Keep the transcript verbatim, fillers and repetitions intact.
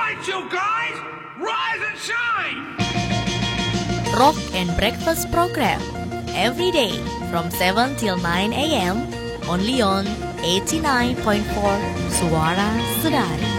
right, you guys, rise and shine. Rock and Breakfast program every day from seven till nine a m only on eighty-nine point four Suara Sedari.